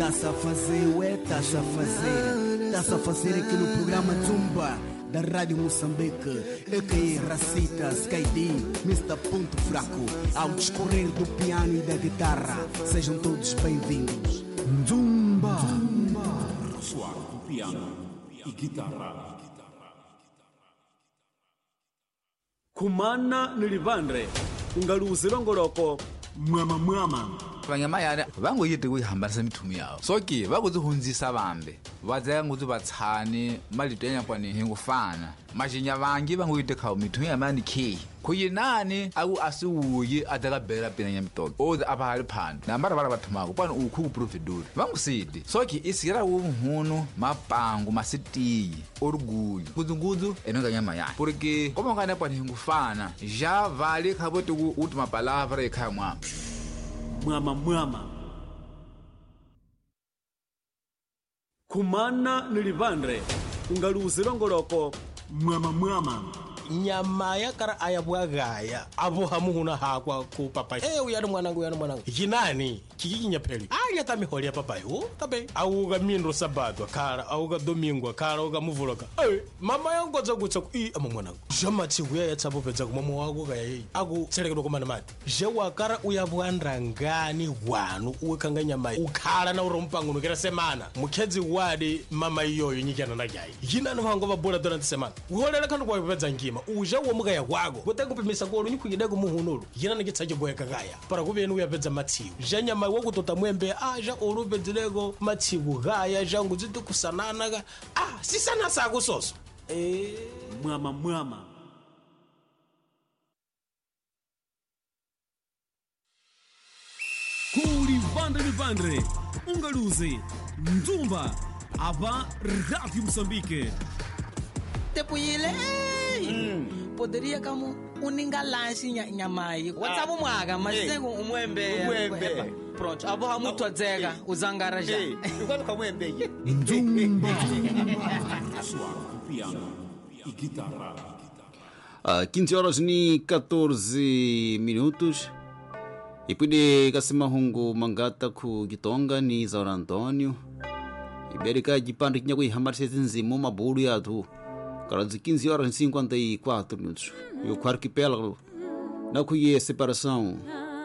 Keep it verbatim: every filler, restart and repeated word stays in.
Tá-se a fazer, ué, tá-se a fazer. Tá-se a fazer aqui no programa Zumba da Rádio Moçambique. A K I Racita, Skydi, mister Ponto Fraco. Ao discorrer do piano e da guitarra, sejam todos bem-vindos. Zumba, Zumba. Suave do piano e guitarra. Kumana nilivandre ungaluzi longoloko mwama mwama vanyamayana vangoyete kuyihambanisa mithumu yawo soki vakuzihundzisa vambe vadzaya nguzi vatshani malito yanyakwanihi kufana maxinya vangi vangoyete khawo mithumu yamani khi khuyinani aku asiwuyi adakabhela pina nyamitoke oze apahali phani nambara vala vathumako pano ukhu kuprovedori vangusidi soki isikira wunhunu mapangu masitiyi orgulho ngudzu enonga nyamayana porque komongane panihi kufana já vale khavoti última palavra ekhaya mwama mwama mwama kumana nilivandre ungaluzi longoloko mwama mwama nyama yakara ayabwagaya abo hamuhuna hakwa ku papa eh uyana mwanangu uyana mwanangu yinani kikinya peli aya tamiholi ya papa yo tabe auga mindro sabato kara auga domingo kara auga muvuloka eh mama yangu za gutsa i ama mwanangu jama tsibuya ya tsabo pedza ku mama wako ga yayi aku seleke lokomana mati je wakara uyabwandra ngani wanu uwekanga nyama ukhala na urompangu nokera semana mukhedzi wadi mama iyoyo nyikana na gayi yinani wango babola durante semana uholela kandu kwa pedza ngima uja wo muga ya kwago kutengupimisa ko lunyi kuyidego muhunulu yina ngitsaje boye kagaya para kubenu yapedza matsibu janyama wo kutota mwembe aja olubedzilego matsibu gaya jangu zitu kusanana ga ah sisana sako soso eh mwama mwama Kuli Vandre Vandre ungaluzi Nzumba ava Radio Moçambique Tepuyile mm. Poderia kama uninga lanshi nyamai watsabu mwaga masengo umwembe umwembe pronto abo hamuto dzega uzangara ja ukwalu kamwembe Nzumba suave piano e guitarra. Uh, quinze horas ni catorze minutos. Ipude kasimahungu mangata ku Gitonga ni Zaura Antônio. Iberika jipande kinya kuihambarisha nzimu mabulu yatu. Cara de quinze horas e cinquenta e quatro minutos. E o arquipélago na cuia separação